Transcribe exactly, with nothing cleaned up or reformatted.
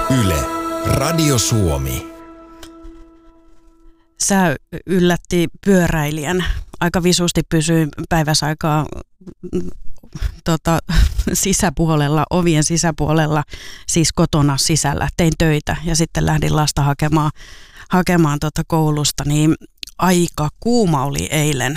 Yle, Radio Suomi. Sää yllätti pyöräilijän. Aika visusti pysyi päiväsaikaa tota, sisäpuolella, ovien sisäpuolella, siis kotona sisällä. Tein töitä ja sitten lähdin lasta hakemaan, hakemaan tota koulusta, niin aika kuuma oli eilen.